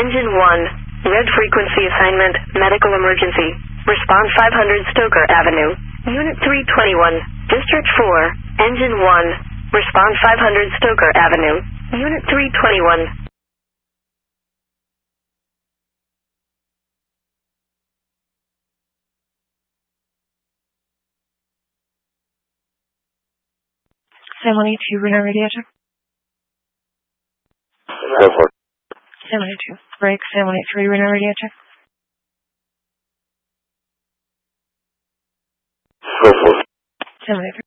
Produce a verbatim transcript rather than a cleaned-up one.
Engine one, red frequency assignment, medical emergency. Response five hundred Stoker Avenue. Unit three twenty-one, District four, Engine one. Response five hundred Stoker Avenue. Unit three twenty-one. seven one eight two, Reno Radio check. Go for it. seven eight two, break, seven one eight three, Reno Radio check. Go for it. seven eight three.